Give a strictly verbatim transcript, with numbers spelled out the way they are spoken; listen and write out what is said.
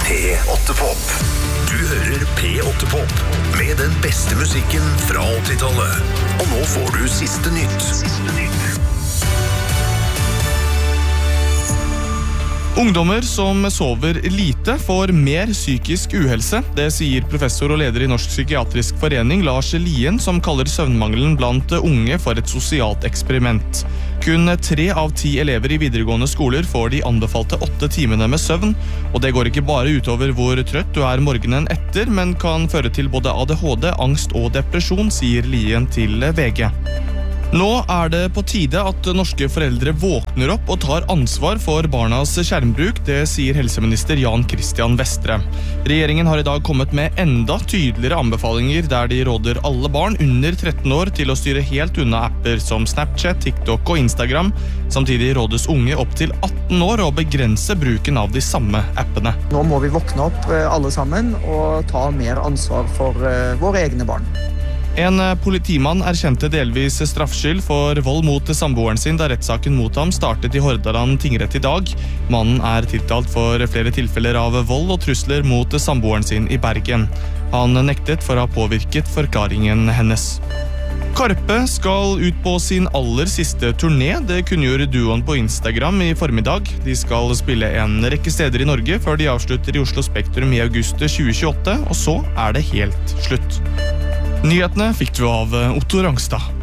P åtte Pop. Du hører P åtte Pop med den beste musikken fra åttitallet. Og nå får du siste nytt. Siste nytt. Ungdommer som sover lite får mer psykisk uhelse. Det sier professor og leder i Norsk Psykiatrisk Forening, Lars Lien, som kaller søvnmangelen blant unge for et sosialt eksperiment. Kun tre av ti elever i videregående skoler får de anbefalte åtte timene med søvn, og det går ikke bare utover hvor trøtt du er morgenen etter, men kan føre til både A D H D, angst og depresjon, sier Lien til V G. Nå er det på tide at norske foreldre våkner opp og tar ansvar for barnas skjermbruk, det sier helseminister Jan Christian Vestre. Regjeringen har i dag kommet med enda tydeligere anbefalinger der de råder alle barn under tretten år til å styre helt unna apper som Snapchat, TikTok og Instagram. Samtidig rådes unge opp til atten år å begrense bruken av de samme appene. Nå må vi våkne opp alle sammen og ta mer ansvar for våre egne barn. En politimann erkjente delvis straffskyld for vold mot samboeren sin da rettssaken mot ham startet i Hordaland tingrett i dag. Mannen er tiltalt for flere tilfeller av vold og trusler mot samboeren sin i Bergen. Han nektet for å ha påvirket forklaringen hennes. Karpe skal ut på sin aller siste turné. Det kunngjorde duoen på Instagram i formiddag. De skal spille en rekke steder i Norge før de avslutter i Oslo Spektrum i august tjue tjueåtte, og så er det helt slutt. Nyhetene fikk du av Otto Rangstad.